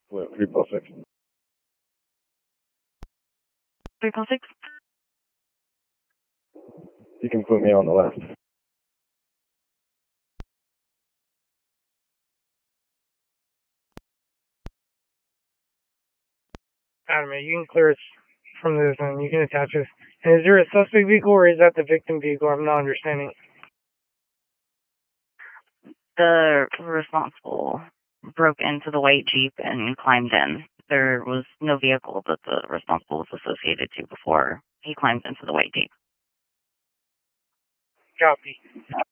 With 3+6. 3+6? You can put me on the left. Adam, you can clear us from this and you can attach us. And is there a suspect vehicle or is that the victim vehicle? I'm not understanding. The responsible broke into the white Jeep and climbed in. There was no vehicle that the responsible was associated to before he climbed into the white Jeep. Copy.